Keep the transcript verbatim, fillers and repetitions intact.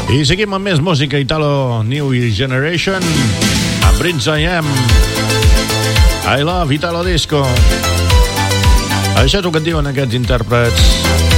I seguim amb més música Italo New Generation amb Prince I Am. I love Italo Disco. Això és el que et diuen aquests intèrprets.